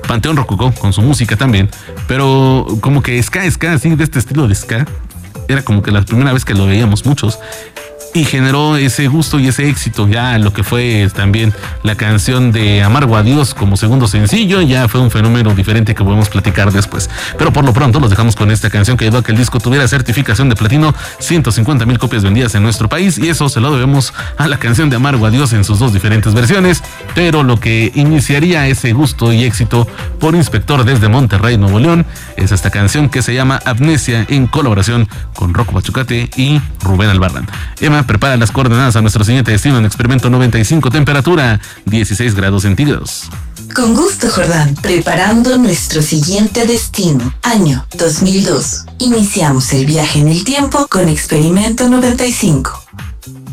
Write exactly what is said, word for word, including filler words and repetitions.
Panteón Rococó con su música también, pero como que ska, ska, así de este estilo de ska, era como que la primera vez que lo veíamos muchos. Y generó ese gusto y ese éxito. Ya lo que fue también la canción de Amargo Adiós como segundo sencillo, ya fue un fenómeno diferente que podemos platicar después. Pero por lo pronto los dejamos con esta canción que ayudó a que el disco tuviera certificación de platino, ciento cincuenta mil copias vendidas en nuestro país, y eso se lo debemos a la canción de Amargo Adiós en sus dos diferentes versiones. Pero lo que iniciaría ese gusto y éxito por Inspector desde Monterrey, Nuevo León, es esta canción que se llama Amnesia, en colaboración con Rocco Pachucate y Rubén Albarrán. Emma, prepara las coordenadas a nuestro siguiente destino en Experimento noventa y cinco, temperatura dieciséis grados centígrados. Con gusto, Jordán, preparando nuestro siguiente destino, año dos mil dos. Iniciamos el viaje en el tiempo con Experimento noventa y cinco.